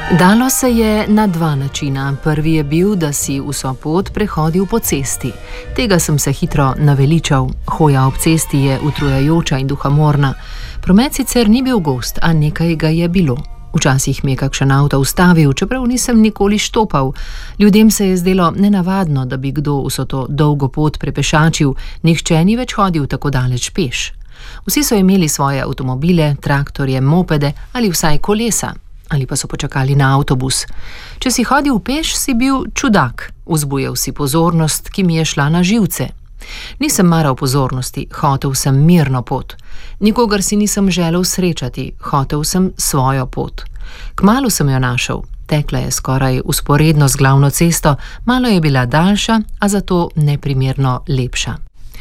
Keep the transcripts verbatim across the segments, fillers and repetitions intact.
Dalo se je na dva načina. Prvi je bil, da si vso pot prehodil po cesti. Tega sem se hitro naveličal. Hoja ob cesti je utrujajoča in duhamorna. Promet sicer ni bil gost, a nekaj ga je bilo. Včasih mi je kakšen avto ustavil, čeprav nisem nikoli štopal. Ljudem se je zdelo nenavadno, da bi kdo vso to dolgo pot prepešačil. Nihče ni več hodil tako daleč peš. Vsi so imeli svoje avtomobile, traktorje, mopede ali vsaj kolesa. Ali pa so počakali na avtobus. Če si hodil peš, si bil čudak, vzbujal si pozornost, ki mi je šla na živce. Nisem maral pozornosti, hotel sem mirno pot. Nikogar si nisem želel srečati, hotel sem svojo pot. Kmalu sem jo našel, tekla je skoraj vzporedno z glavno cesto, malo je bila daljša, a zato neprimerno lepša.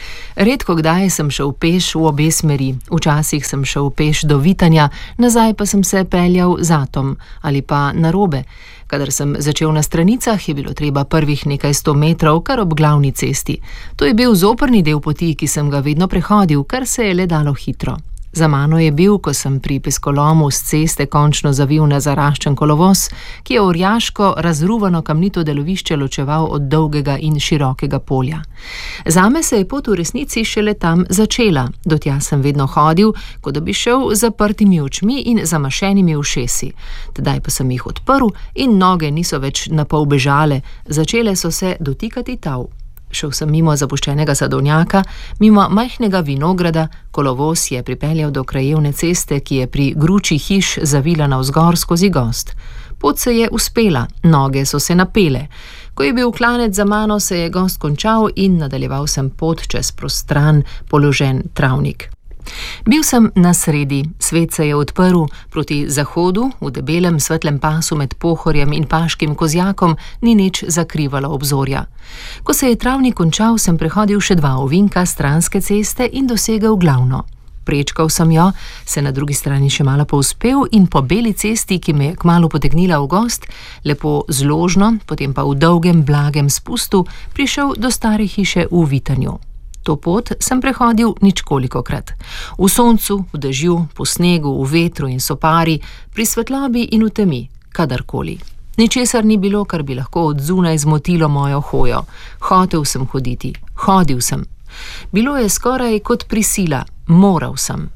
Redko kdaj sem šel peš v obe smeri, včasih sem šel peš do Vitanja, nazaj pa sem se peljal z Atom ali pa narobe. Kadar sem začel na stranicah, je bilo treba prvih nekaj sto metrov kar ob glavni cesti. To je bil zoprni del poti, ki sem ga vedno prehodil, kar se je le dalo hitro. Za mano je bil, ko sem pri Peskolomu s ceste končno zavil na zaraščen kolovoz, ki je orjaško razruvano kamnito delovišče ločeval od dolgega in širokega polja. Zame se je pot v resnici šele tam začela. Do tja sem vedno hodil, kot da bi šel z zaprtimi očmi in zamašenimi ušesi. Tedaj pa sem jih odprl in noge niso več napol bežale, začele so se dotikati tal. Šel sem mimo zapuščenega sadovnjaka, mimo majhnega vinograda, kolovoz je pripeljal do krajevne ceste, ki je pri gruči hiš zavila navzgor skozi gozd. Pot se je uspela, noge so se napele. Ko je bil klanec za mano, se je gozd končal in nadaljeval sem pot čez prostran, položen travnik. Bil sem na sredi, svet se je odprl proti zahodu, v debelem svetlem pasu med Pohorjem in Paškim Kozjakom ni nič zakrivalo obzorja. Ko se je travnik končal, sem prehodil še dva ovinka stranske ceste in dosegel glavno. Prečkal sem jo, se na drugi strani še malo povzpel in po beli cesti, ki me je kmalu potegnila v gozd, lepo zložno, potem pa v dolgem, blagem spustu, prišel do stare hiše v Vitanju. To pot sem prehodil ničkolikokrat. V soncu, v dežju, po snegu, v vetru in sopari, pri svetlobi in v temi, kadarkoli. Ničesar ni bilo, kar bi lahko od zunaj zmotilo mojo hojo. Hotel sem hoditi, hodil sem. Bilo je skoraj kot prisila, moral sem.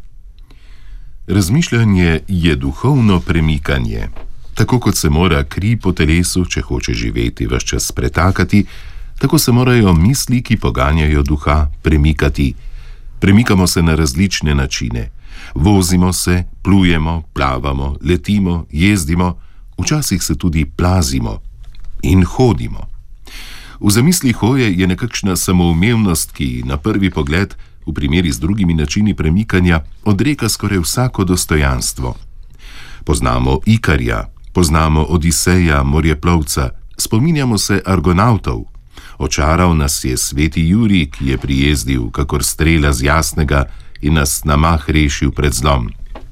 Razmišljanje je duhovno premikanje. Tako kot se mora kri po telesu, če hoče živeti, ves čas pretakati, tako se morajo misli, ki poganjajo duha, premikati. Premikamo se na različne načine. Vozimo se, plujemo, plavamo, letimo, jezdimo, včasih se tudi plazimo in hodimo. V zamisli hoje je nekakšna samoumevnost, ki na prvi pogled, v primeri z drugimi načini premikanja, odreka skoraj vsako dostojanstvo. Poznamo Ikarja, poznamo Odiseja, morjeplovca, spominjamo se Argonautov. Očaral nas je sveti Jurij, ki je prijezdil kakor strela z jasnega in nas na mah rešil pred zlom.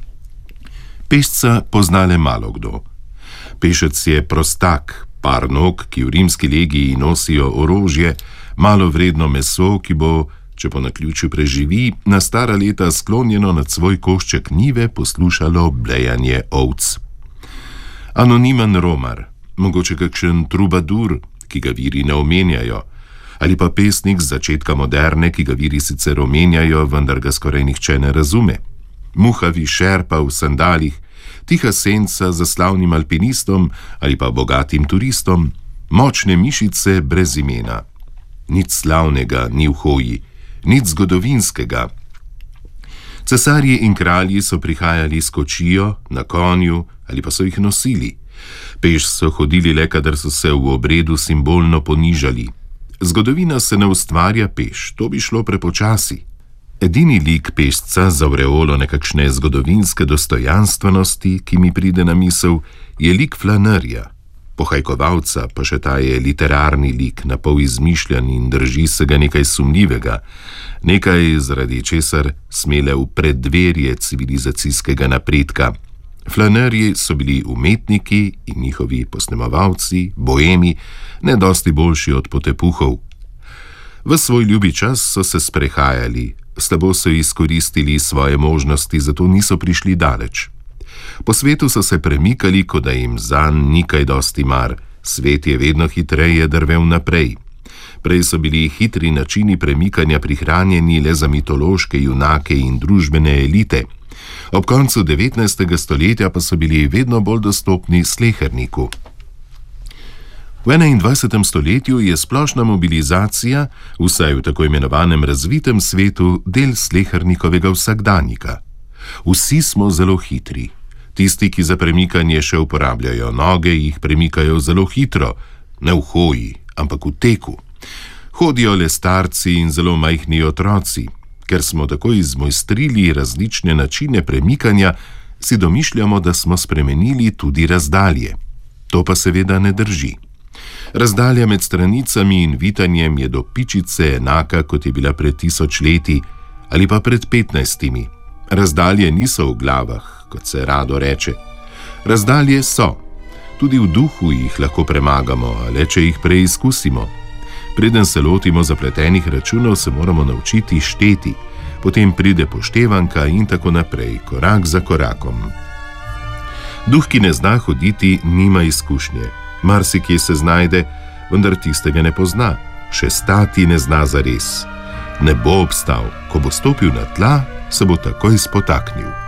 Pešca pozna le malo kdo. Pešec je prostak, par nog, ki v rimski legiji nosijo orožje, malo vredno meso, ki bo, če po naključju preživi, na stara leta sklonjeno nad svoj košček njive poslušalo blejanje ovc. Anonimen romar, mogoče kakšen trubadur, ki ga viri ne omenjajo, ali pa pesnik z začetka moderne, ki ga viri sicer omenjajo, vendar ga skoraj nihče ne razume. Muhavi šerpa v sandalih, tiha senca za slavnim alpinistom ali pa bogatim turistom, močne mišice brez imena. Nič slavnega ni v hoji, nič zgodovinskega. Cesarji in kralji so prihajali s kočijo, na konju ali pa so jih nosili. Peš so hodili le, kadar so se v obredu simbolno ponižali. Zgodovina se ne ustvarja peš, to bi šlo prepočasi. Edini lik pešca za aureolo nekakšne zgodovinske dostojanstvenosti, ki mi pride na misel, je lik flanerja. Pohajkovalca pa še ta je literarni lik, napol izmišljan in drži se ga nekaj sumljivega, nekaj, zaradi česar smele v preddverje civilizacijskega napredka. Flanerji so bili umetniki in njihovi posnemovalci, boemi, ne dosti boljši od potepuhov. V svoj ljubi čas so se sprehajali, slabo so izkoristili svoje možnosti, zato niso prišli daleč. Po svetu so se premikali, kot da jim zanj ni kaj dosti mar. Svet je vedno hitreje drvel naprej. Prej so bili hitri načini premikanja prihranjeni le za mitološke junake in družbene elite. Ob koncu devetnajstega stoletja pa so bili vedno bolj dostopni sleherniku. V enaindvajsetem stoletju je splošna mobilizacija, vsaj v tako imenovanem razvitem svetu, del slehernikovega vsakdanjika. Vsi smo zelo hitri. Tisti, ki za premikanje še uporabljajo noge, jih premikajo zelo hitro, ne v hoji, ampak v teku. Hodijo le starci in zelo majhni otroci. Ker smo tako izmojstrili različne načine premikanja, si domišljamo, da smo spremenili tudi razdalje. To pa seveda ne drži. Razdalja med stranicami in vitanjem je do pičice enaka, kot je bila pred tisoč leti ali pa pred petnajstimi. Razdalje niso v glavah, kot se rado reče. Razdalje so. Tudi v duhu jih lahko premagamo, le če jih preizkusimo. Preden se lotimo zapletenih računov, se moramo naučiti šteti. Potem pride poštevanka in tako naprej, korak za korakom. Duh, ki ne zna hoditi, nima izkušnje. Marsikje se znajde, vendar tistega ne pozna. Še stati ne zna zares. Ne bo obstal. Ko bo stopil na tla, se bo takoj spotaknil.